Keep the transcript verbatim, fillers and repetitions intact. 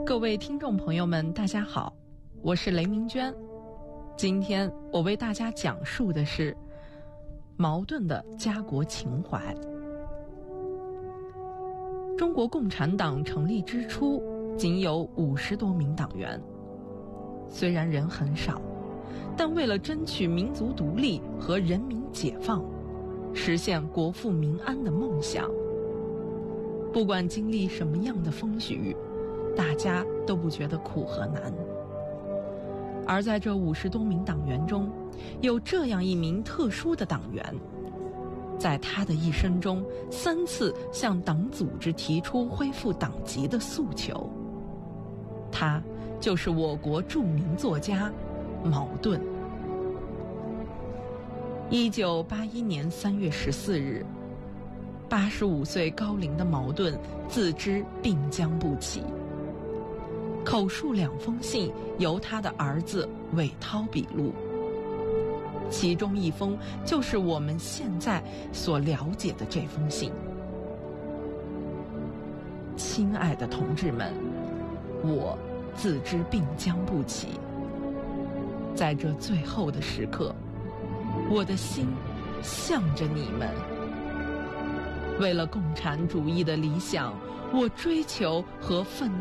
各位听众朋友们，大家好，我是雷明娟。今天我为大家讲述的是矛盾的家国情怀。中国共产党成立之初，仅有五十多名党员，虽然人很少，但为了争取民族独立和人民解放，实现国富民安的梦想，不管经历什么样的风雨，大家都不觉得苦和难。而在这五十多名党员中，有这样一名特殊的党员，在他的一生中三次向党组织提出恢复党籍的诉求。他就是我国著名作家茅盾。一九八一年三月十四日，八十五岁高龄的茅盾自知病将不起，口述两封信由他的儿子韦涛笔录，其中一封就是我们现在所了解的这封信。亲爱的同志们，我自知病将不起，在这最后的时刻，我的心向着你们。为了共产主义的理想，我追求和奋